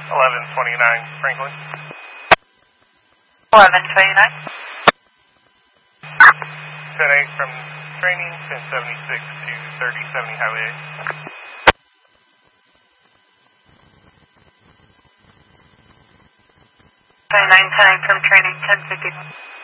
1129 Franklin. 1129. 10-8 from training, 1076 to 3070 Highway 2910 from training, 1050.